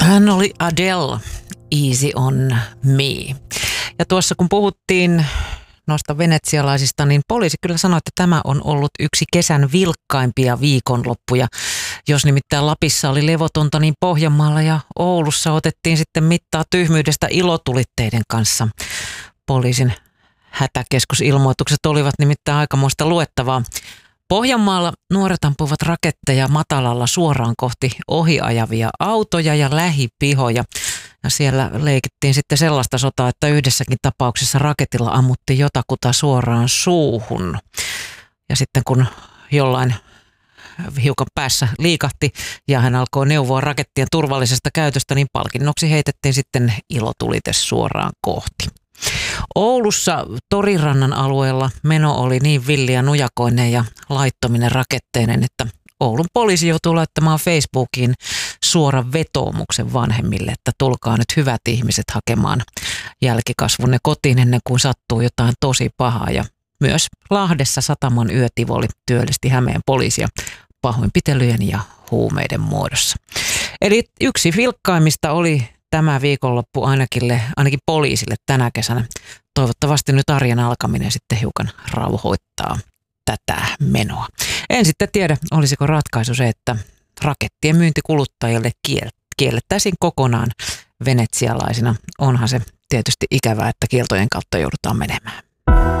Hän oli Adele, Easy on Me. Ja tuossa kun puhuttiin noista venetsialaisista, niin poliisi kyllä sanoi, että tämä on ollut yksi kesän vilkkaimpia viikonloppuja. Jos nimittäin Lapissa oli levotonta, niin Pohjanmaalla ja Oulussa otettiin sitten mittaa tyhmyydestä ilotulitteiden kanssa. Poliisin hätäkeskusilmoitukset olivat nimittäin aikamoista luettavaa. Pohjanmaalla nuoret ampuivat raketteja matalalla suoraan kohti ohiajavia autoja ja lähipihoja. Ja siellä leikittiin sitten sellaista sotaa, että yhdessäkin tapauksessa raketilla ammuttiin jotakuta suoraan suuhun. Ja sitten kun jollain hiukan päässä liikahti ja hän alkoi neuvoa rakettien turvallisesta käytöstä, niin palkinnoksi heitettiin sitten ilotulite suoraan kohti. Oulussa Torirannan alueella meno oli niin villiä nujakoinen ja laittominen raketteinen, että Oulun poliisi joutuu laittamaan Facebookiin suoran vetoomuksen vanhemmille, että tulkaa nyt hyvät ihmiset hakemaan jälkikasvunne kotiin ennen kuin sattuu jotain tosi pahaa. Ja myös Lahdessa Sataman yötivoli työllisti Hämeen poliisia pahoinpitelyjen ja huumeiden muodossa. Eli yksi vilkkaimmista oli tämä viikonloppu ainakin poliisille tänä kesänä. Toivottavasti nyt arjen alkaminen sitten hiukan rauhoittaa tätä menoa. En sitten tiedä, olisiko ratkaisu se, että rakettien myynti kuluttajille kiellettäisiin kokonaan venetsialaisina. Onhan se tietysti ikävää, että kieltojen kautta joudutaan menemään.